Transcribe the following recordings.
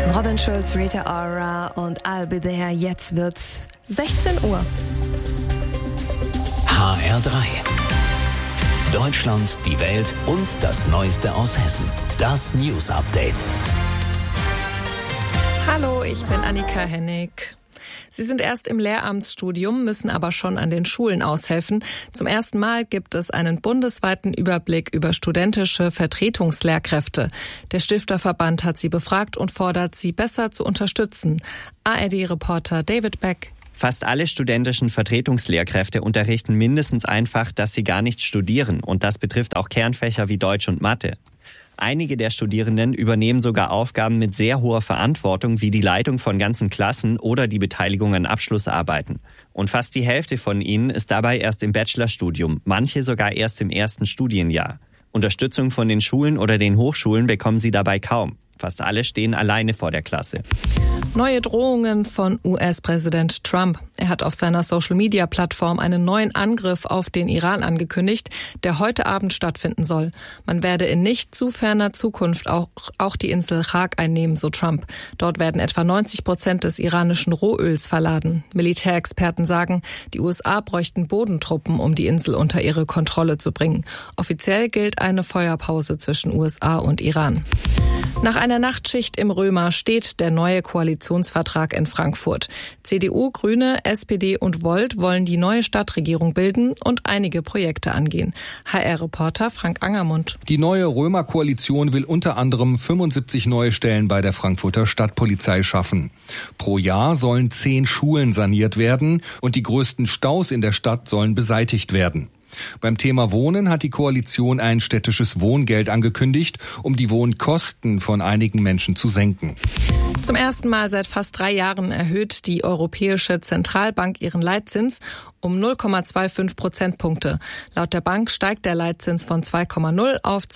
Robin Schulz, Rita Ora und I'll Be There. Jetzt wird's 16 Uhr. HR3. Deutschland, die Welt und das Neueste aus Hessen. Das News Update. Hallo, ich bin Annika Hennig. Sie sind erst im Lehramtsstudium, müssen aber schon an den Schulen aushelfen. Zum ersten Mal gibt es einen bundesweiten Überblick über studentische Vertretungslehrkräfte. Der Stifterverband hat sie befragt und fordert, sie besser zu unterstützen. ARD-Reporter David Beck. Fast alle studentischen Vertretungslehrkräfte unterrichten mindestens einfach, dass sie gar nicht studieren. Und das betrifft auch Kernfächer wie Deutsch und Mathe. Einige der Studierenden übernehmen sogar Aufgaben mit sehr hoher Verantwortung wie die Leitung von ganzen Klassen oder die Beteiligung an Abschlussarbeiten. Und fast die Hälfte von ihnen ist dabei erst im Bachelorstudium, manche sogar erst im ersten Studienjahr. Unterstützung von den Schulen oder den Hochschulen bekommen sie dabei kaum. Fast alle stehen alleine vor der Klasse. Neue Drohungen von US-Präsident Trump. Er hat auf seiner Social-Media-Plattform einen neuen Angriff auf den Iran angekündigt, der heute Abend stattfinden soll. Man werde in nicht zu ferner Zukunft auch die Insel Chag einnehmen, so Trump. Dort werden etwa 90% des iranischen Rohöls verladen. Militärexperten sagen, die USA bräuchten Bodentruppen, um die Insel unter ihre Kontrolle zu bringen. Offiziell gilt eine Feuerpause zwischen USA und Iran. Nach einer Nachtschicht im Römer steht der neue Koalitionsvertrag in Frankfurt. CDU, Grüne, SPD und Volt wollen die neue Stadtregierung bilden und einige Projekte angehen. HR-Reporter Frank Angermund. Die neue Römer-Koalition will unter anderem 75 neue Stellen bei der Frankfurter Stadtpolizei schaffen. Pro Jahr sollen 10 Schulen saniert werden und die größten Staus in der Stadt sollen beseitigt werden. Beim Thema Wohnen hat die Koalition ein städtisches Wohngeld angekündigt, um die Wohnkosten von einigen Menschen zu senken. Zum ersten Mal seit fast 3 Jahren erhöht die Europäische Zentralbank ihren Leitzins um 0,25 Prozentpunkte. Laut der Bank steigt der Leitzins von 2,0 auf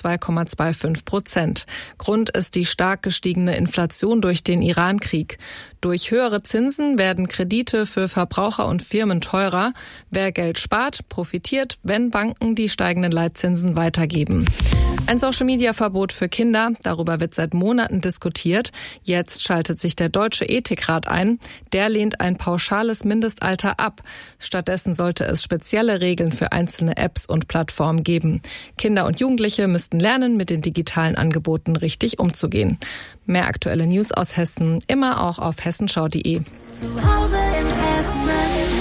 2,25%. Grund ist die stark gestiegene Inflation durch den Iran-Krieg. Durch höhere Zinsen werden Kredite für Verbraucher und Firmen teurer. Wer Geld spart, profitiert, wenn Banken die steigenden Leitzinsen weitergeben. Ein Social-Media-Verbot für Kinder, darüber wird seit Monaten diskutiert. Jetzt schaltet sich der Deutsche Ethikrat ein. Der lehnt ein pauschales Mindestalter ab. Stattdessen sollte es spezielle Regeln für einzelne Apps und Plattformen geben. Kinder und Jugendliche müssten lernen, mit den digitalen Angeboten richtig umzugehen. Mehr aktuelle News aus Hessen, immer auch auf hessenschau.de. Zu Hause in Hessen.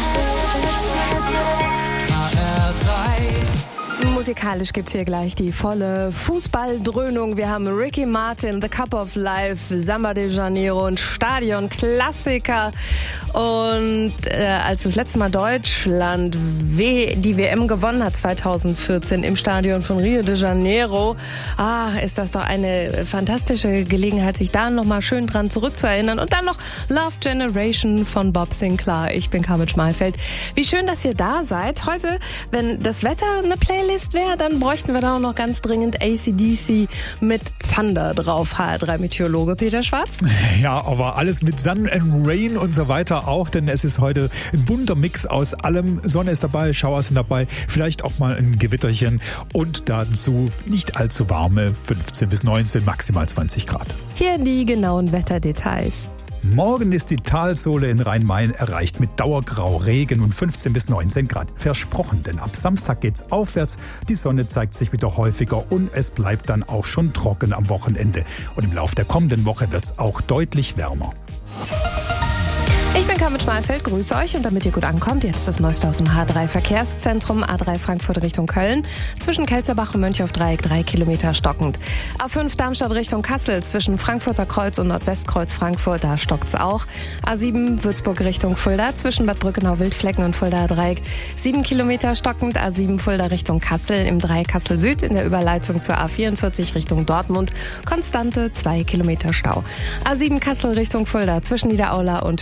Musikalisch gibt's hier gleich die volle Fußballdröhnung. Wir haben Ricky Martin, The Cup of Life, Samba de Janeiro und Stadionklassiker. Und als das letzte Mal Deutschland die WM gewonnen hat, 2014 im Stadion von Rio de Janeiro, ist das doch eine fantastische Gelegenheit, sich da nochmal schön dran zurückzuerinnern. Und dann noch Love Generation von Bob Sinclair. Ich bin Carmen Schmalfeld. Wie schön, dass ihr da seid. Heute, wenn das Wetter eine Playlist wäre, dann bräuchten wir da auch noch ganz dringend AC/DC mit Thunder drauf. HR3-Meteorologe Peter Schwarz. Ja, aber alles mit Sun and Rain und so weiter auch, denn es ist heute ein bunter Mix aus allem. Sonne ist dabei, Schauer sind dabei, vielleicht auch mal ein Gewitterchen und dazu nicht allzu warme 15 bis 19, maximal 20 Grad. Hier die genauen Wetterdetails. Morgen ist die Talsohle in Rhein-Main erreicht mit Dauergrau, Regen und 15 bis 19 Grad versprochen. Denn ab Samstag geht's aufwärts, die Sonne zeigt sich wieder häufiger und es bleibt dann auch schon trocken am Wochenende. Und im Laufe der kommenden Woche wird's auch deutlich wärmer. Ich bin Carmen Schmalfeld, grüße euch und damit ihr gut ankommt, jetzt das Neueste aus dem H3-Verkehrszentrum, A3 Frankfurt Richtung Köln, zwischen Kelzerbach und Mönchhoff-Dreieck 3 Kilometer stockend. A5 Darmstadt Richtung Kassel, zwischen Frankfurter Kreuz und Nordwestkreuz Frankfurt, da stockt's auch. A7 Würzburg Richtung Fulda, zwischen Bad Brückenau-Wildflecken und Fuldaer Dreieck 7 Kilometer stockend. A7 Fulda Richtung Kassel, im Dreieck Kassel Süd, in der Überleitung zur A44 Richtung Dortmund, konstante 2 Kilometer Stau. A7 Kassel Richtung Fulda, zwischen Niederaula und Hünfeld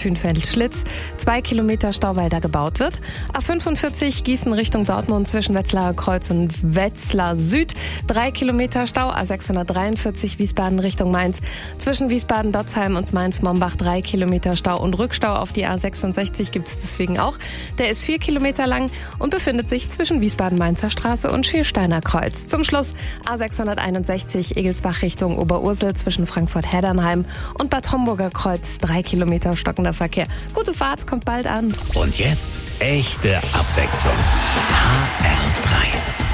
Schlitz, 2 Kilometer Stau, weil da gebaut wird. A45 Gießen Richtung Dortmund zwischen Wetzlarer Kreuz und Wetzlar Süd, 3 Kilometer Stau. A643 Wiesbaden Richtung Mainz zwischen Wiesbaden-Dotzheim und Mainz-Mombach, 3 Kilometer Stau und Rückstau auf die A66 gibt es deswegen auch. Der ist 4 Kilometer lang und befindet sich zwischen Wiesbaden-Mainzer Straße und Schiersteiner Kreuz. Zum Schluss A661 Egelsbach Richtung Oberursel zwischen Frankfurt-Hedernheim und Bad Homburger Kreuz, 3 Kilometer stockender Verkehr. Gute Fahrt, kommt bald an. Und jetzt echte Abwechslung. HR3.